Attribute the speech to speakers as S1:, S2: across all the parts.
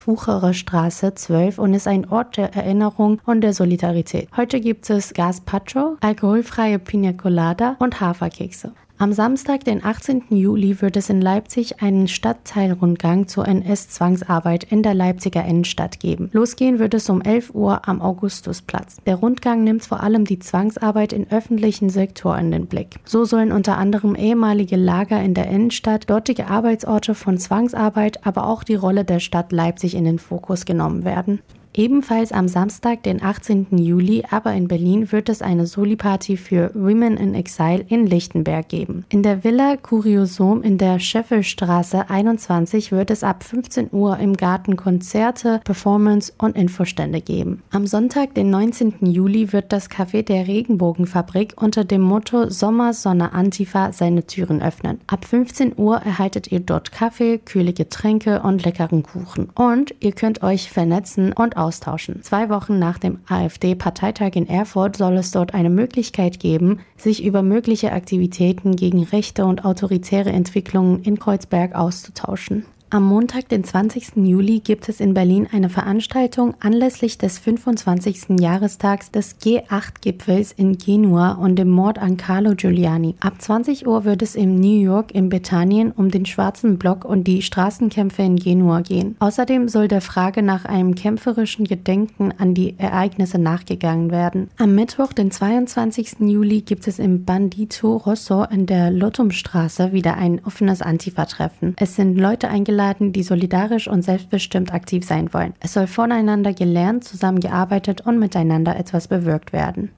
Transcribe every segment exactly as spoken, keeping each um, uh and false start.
S1: Wucherer Straße zwölf und ist ein Ort der Erinnerung und der Solidarität. Heute gibt es Gazpacho, alkoholfreie Pina Colada und Haferkekse. Am Samstag, den achtzehnten Juli, wird es in Leipzig einen Stadtteilrundgang zur N S-Zwangsarbeit in der Leipziger Innenstadt geben. Losgehen wird es um elf Uhr am Augustusplatz. Der Rundgang nimmt vor allem die Zwangsarbeit im öffentlichen Sektor in den Blick. So sollen unter anderem ehemalige Lager in der Innenstadt, dortige Arbeitsorte von Zwangsarbeit, aber auch die Rolle der Stadt Leipzig in den Fokus genommen werden. Ebenfalls am Samstag, den achtzehnten Juli, aber in Berlin, wird es eine Soli-Party für Women in Exile in Lichtenberg geben. In der Villa Kuriosom in der Scheffelstraße einundzwanzig wird es ab fünfzehn Uhr im Garten Konzerte, Performance und Infostände geben. Am Sonntag, den neunzehnten Juli, wird das Café der Regenbogenfabrik unter dem Motto Sommer, Sonne, Antifa seine Türen öffnen. Ab fünfzehn Uhr erhaltet ihr dort Kaffee, kühle Getränke und leckeren Kuchen. Und ihr könnt euch vernetzen und austauschen. Zwei Wochen nach dem AfD-Parteitag in Erfurt soll es dort eine Möglichkeit geben, sich über mögliche Aktivitäten gegen rechte und autoritäre Entwicklungen in Kreuzberg auszutauschen. Am Montag, den zwanzigsten Juli, gibt es in Berlin eine Veranstaltung anlässlich des fünfundzwanzigsten Jahrestags des G acht Gipfels in Genua und dem Mord an Carlo Giuliani. Ab zwanzig Uhr wird es in New York in Bethanien um den Schwarzen Block und die Straßenkämpfe in Genua gehen. Außerdem soll der Frage nach einem kämpferischen Gedenken an die Ereignisse nachgegangen werden. Am Mittwoch, den zweiundzwanzigsten Juli, gibt es im Bandito Rosso in der Lottumstraße wieder ein offenes Antifa-Treffen. Es sind Leute eingeladen, die solidarisch und selbstbestimmt aktiv sein wollen. Es soll voneinander gelernt, zusammengearbeitet und miteinander etwas bewirkt werden.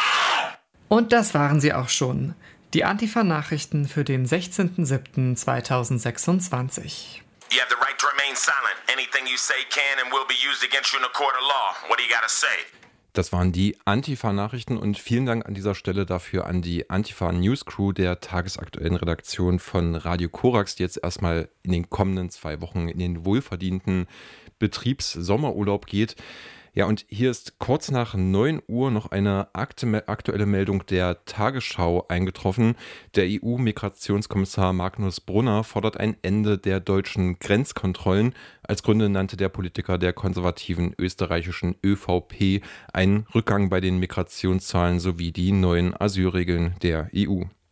S2: Und das waren sie auch schon. Die Antifa-Nachrichten für den sechzehnten siebten zweitausendsechsundzwanzig.
S3: You have the right to remain silent. Anything you say can and will be used against you in a court of law. What do you gotta say?
S4: Das waren die Antifa-Nachrichten und vielen Dank an dieser Stelle dafür an die Antifa-News-Crew der tagesaktuellen Redaktion von Radio Korax, die jetzt erstmal in den kommenden zwei Wochen in den wohlverdienten Betriebssommerurlaub geht. Ja, und hier ist kurz nach neun Uhr noch eine aktuelle Meldung der Tagesschau eingetroffen. Der E U-Migrationskommissar Magnus Brunner fordert ein Ende der deutschen Grenzkontrollen. Als Gründe nannte der Politiker der konservativen österreichischen ÖVP einen Rückgang bei den Migrationszahlen sowie die neuen Asylregeln der E U.